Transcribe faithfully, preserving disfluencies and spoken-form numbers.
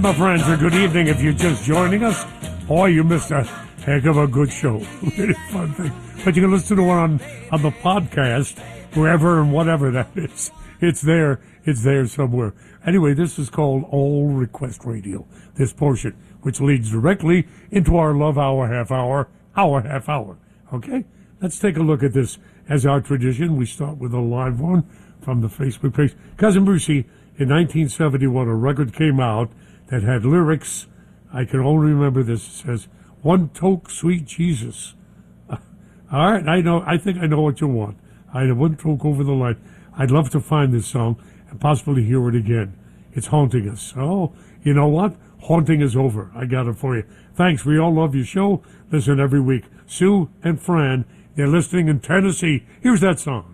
My friends, or good evening if you're just joining us. Boy, you missed a heck of a good show. Really fun thing. But you can listen to it on, on the podcast, wherever and whatever that is. It's there. It's there somewhere. Anyway, this is called All Request Radio, this portion, which leads directly into our Love Hour half hour, hour half hour. Okay? Let's take a look at this. As our tradition, we start with a live one from the Facebook page. Cousin Brucey, in nineteen seventy-one, a record came out that had lyrics. I can only remember this. It says, "One toke, sweet Jesus." Uh, all right, I know. I think I know what you want. I had one toke over the line. I'd love to find this song and possibly hear it again. It's haunting us. Oh, you know what? Haunting is over. I got it for you. Thanks. We all love your show. Listen every week. Sue and Fran, they're listening in Tennessee. Here's that song.